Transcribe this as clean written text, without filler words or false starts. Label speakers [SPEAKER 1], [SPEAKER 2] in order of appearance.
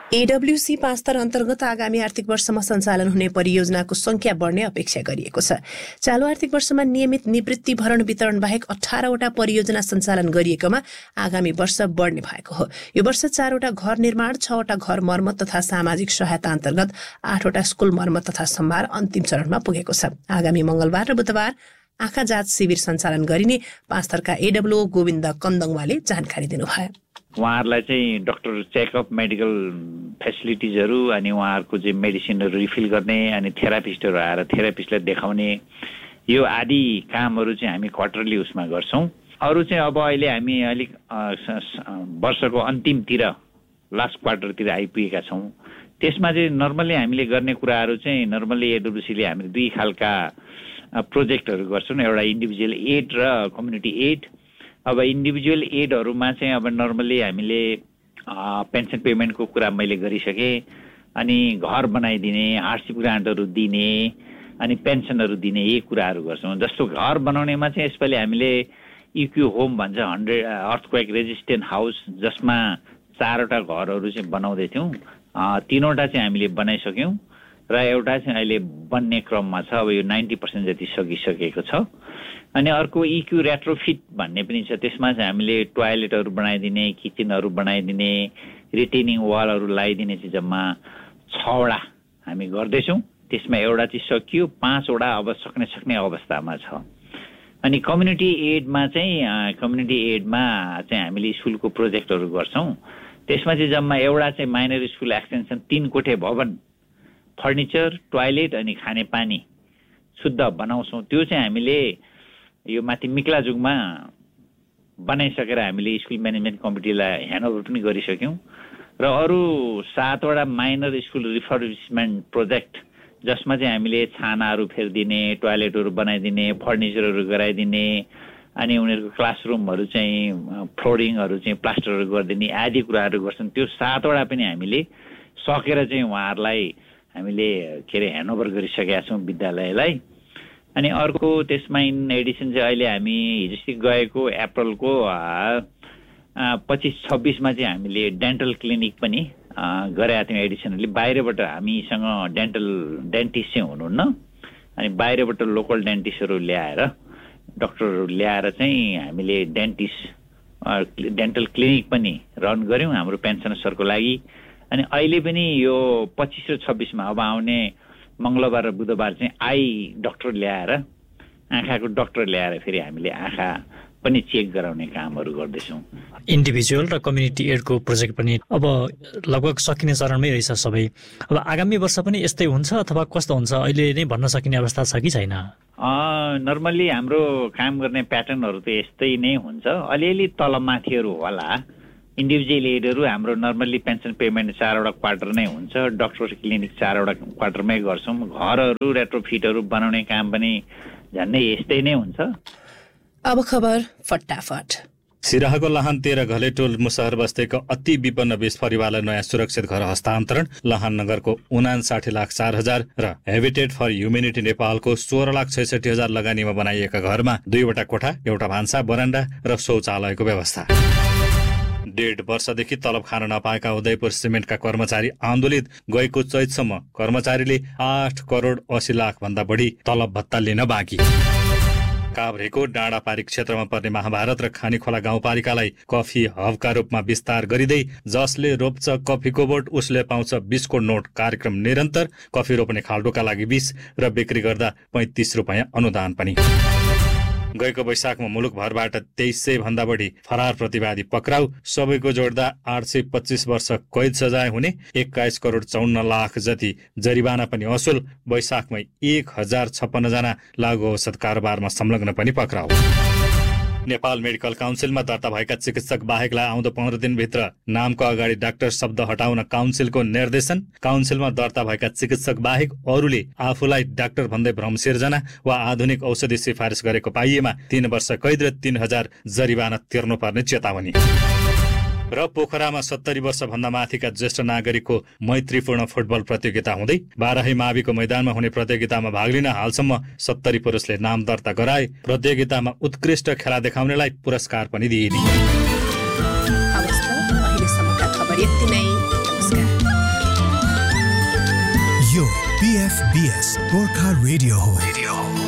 [SPEAKER 1] एडब्ल्युसी 5 स्तर अन्तर्गत आगामी आर्थिक वर्षमा सञ्चालन हुने परियोजनाको संख्या बढ्ने अपेक्षा गरिएको छ। चालु आर्थिक वर्षमा नियमित निवृत्ति भरण वितरण बाहेक 18 वटा परियोजना सञ्चालन गरिएकोमा आगामी वर्ष बढ्ने भएको हो। यो वर्ष 4 वटा घर निर्माण, 6 वटा घर मर्मत तथा सामाजिक सहायता अन्तर्गत 8 वटा स्कुल मर्मत तथा सम्भार अन्तिम चरणमा पुगेको छ। आगामी मंगलबार र बुधबार आँखा जाँच शिविर सञ्चालन गरिने 5 स्तरका एडब्ल्यू गोविन्द कन्दङवाले जानकारी दिनुभयो।
[SPEAKER 2] उहाँहरूलाई चाहिँ डक्टर चेकअप, मेडिकल फेसिलिटिजहरू अनि उहाँहरूको चाहिँ मेडिसिनहरू रिफिल गर्ने अनि थेरापिस्टहरू आएर थेरापिस्टलाई देखाउने यो आदि कामहरू चाहिँ हामी क्वार्टरली उसमा गर्छौँ। अरू चाहिँ अब अहिले हामी अलिक वर्षको अन्तिमतिर लास्ट क्वार्टरतिर आइपुगेका छौँ। त्यसमा चाहिँ नर्मल्ली हामीले गर्ने कुराहरू चाहिँ नर्मल्ली एडब्ल्युसीले हामीले 2 खालका प्रोजेक्टहरू गर्छौँ, एउटा इन्डिभिजुअल एड र कम्युनिटी एड। अब इन्डिभिजुअल एडहरूमा चाहिँ अब नर्मल्ली हामीले पेन्सन पेमेन्टको कुरा मैले गरिसकेँ, अनि घर बनाइदिने, हार्डसिप ग्रान्टहरू दिने अनि पेन्सनहरू दिने यही कुराहरू गर्छौँ। जस्तो घर बनाउनेमा चाहिँ यसपालि हामीले इक्यू होम भन्छ, 100 अर्थक्वेक रेजिस्टेन्ट हाउस, जसमा 4 वटा घरहरू चाहिँ बनाउँदैथ्यौँ। 3 वटा चाहिँ हामीले बनाइसक्यौँ र एउटा चाहिँ अहिले बन्ने क्रममा छ। अब यो 90% जति सकिसकेको छ। अनि अर्को इक्यू रेट्रोफिट भन्ने पनि छ, त्यसमा चाहिँ हामीले टोयलेटहरू बनाइदिने, किचनहरू बनाइदिने, रिटेनिङ वालहरू लगाइदिने चाहिँ जम्मा 6 वटा हामी गर्दैछौँ। त्यसमा एउटा चाहिँ सकियो, 5 वटा अब सक्ने अवस्थामा छ। अनि कम्युनिटी एडमा चाहिँ हामीले स्कुलको प्रोजेक्टहरू गर्छौँ। त्यसमा चाहिँ जम्मा एउटा चाहिँ माइनर स्कुल एक्सटेन्सन 3 कोठे भवन, फर्निचर, टोयलेट अनि खानेपानी शुद्ध बनाउँछौँ। त्यो चाहिँ हामीले यो माथि मिक्लाजुङमा बनाइसकेर हामीले स्कुल म्यानेजमेन्ट कमिटीलाई ह्यान्डओभर पनि गरिसक्यौँ। र अरू 7 वटा माइनर स्कुल रिफर्बिसमेन्ट प्रोजेक्ट, जसमा चाहिँ हामीले छानाहरू फेरिदिने, टोयलेटहरू बनाइदिने, फर्निचरहरू गराइदिने अनि उनीहरूको क्लासरुमहरू चाहिँ फ्लोरिङहरू चाहिँ प्लास्टरहरू गरिदिने आदि कुराहरू गर्छन्। त्यो 7 वटा पनि हामीले सकेर चाहिँ उहाँहरूलाई हामीले ह्यान्डओभर गरिसकेका छौँ विद्यालयलाई। अनि अर्को त्यसमा इन एडिसन चाहिँ अहिले हामी हिजोस्ति गएको अप्रिलको 25-26मा चाहिँ हामीले डेन्टल क्लिनिक पनि गरेका थियौँ एडिसनली। बाहिरबाट हामीसँग डेन्टिस्ट चाहिँ हुनुहुन्न, अनि बाहिरबाट लोकल डेन्टिस्टहरू ल्याएर, डक्टरहरू ल्याएर चाहिँ हामीले डेन्टल क्लिनिक पनि रन गऱ्यौँ हाम्रो पेन्सनर्सहरूको लागि। अनि अहिले पनि यो 25 र 26मा अब आउने मंगलबार र बुधबार चाहिँ डक्टर ल्याएर, आँखाको डक्टर ल्याएर फेरि हामीले आँखा पनि चेक गराउने कामहरू गर्दैछौँ।
[SPEAKER 3] इन्डिभिजुअल र कम्युनिटी एडको प्रोजेक्ट पनि अब लगभग सकिने चरणमै रहेछ सबै। अब आगामी वर्ष पनि यस्तै हुन्छ अथवा कस्तो हुन्छ अहिले नै भन्न सकिने अवस्था छ कि छैन?
[SPEAKER 2] नर्मल्ली हाम्रो काम गर्ने प्याटर्नहरू त यस्तै नै हुन्छ। अलिअलि तलमाथिहरू होला। इन्डिभिजुअल एडहरू हाम्रो नर्मल्ली पेन्सन पेमेन्ट 4 वटा क्वार्टर नै हुन्छ। डक्टर क्लिनिक 4 वटा क्वार्टरमै गर्छौँ। घरहरू रेट्रोफिटहरू बनाउने काम पनि झन्डै यस्तै नै हुन्छ।
[SPEAKER 1] अब खबर फटाफट।
[SPEAKER 4] सिराहाको लाहान 13 घलेटोल मुसहर बस्तीको अति विपन्न 20 परिवारलाई नयाँ सुरक्षित घर हस्तान्तरण। लाहान नगरको 59,04,000 र हेबिटेट फर ह्युमेनिटी नेपालको 16,66,000 लगानीमा बनाइएका घरमा 2 वटा कोठा, एउटा भान्सा, बरण्डा र शौचालयको व्यवस्था। 1.5 वर्षदेखि तलब खान नपाएका उदयपुर सिमेन्टका कर्मचारी आन्दोलित। गएको चैतसम्म कर्मचारीले 8 करोड 80 लाख भन्दा बढी तलब भत्ता लिन बाँकी। काभ्रेको डाँडापारी क्षेत्रमा पर्ने महाभारत र खानीखोला गाउँपालिकालाई कफी हबका रूपमा विस्तार गरिँदै जसले रोप्छ कफीको बोट उसले पाउँछ 20 को नोट कार्यक्रम निरन्तर। कफी रोप्ने खाल्डोका लागि 20 र बिक्री गर्दा 35 रुपैयाँ अनुदान पनि। गएको वैशाखमा मुलुकभरबाट 2300 भन्दा बढी फरार प्रतिवादी पक्राउ। सबैको जोड्दा 825 वर्ष कैद सजाय हुने, 21 करोड 54 लाख जति जरिवाना पनि असुल। वैशाखमै 1056 जना लागु औषध कारोबारमा संलग्न पनि पक्राउ। नेपाल मेडिकल काउन्सिलमा दर्ता भएका चिकित्सक बाहेकलाई आउँदो 15 दिनभित्र नामको अगाडि डाक्टर शब्द हटाउन काउन्सिलको निर्देशन। काउन्सिलमा दर्ता भएका चिकित्सक बाहेक अरूले आफूलाई डाक्टर भन्दै भ्रम सिर्जना वा आधुनिक औषधि सिफारिस गरेको पाइएमा 3 वर्ष कैद र 3000 जरिवाना तिर्नुपर्ने चेतावनी। र पोखरामा 70 वर्ष भन्दा माथिका ज्येष्ठ नागरिकको मैत्रीपूर्ण फुटबल प्रतियोगिता हुँदै। बाराही माविको मैदानमा हुने प्रतियोगितामा भाग लिन हालसम्म 70 पुरुषले नाम दर्ता गराए। प्रतियोगितामा उत्कृष्ट खेला देखाउनेलाई पुरस्कार पनि दिइने।
[SPEAKER 1] अवस्था अहिलेसम्मका खबर यति नै। नमस्कार।
[SPEAKER 5] यो PFBS गोर्खा रेडियो हो।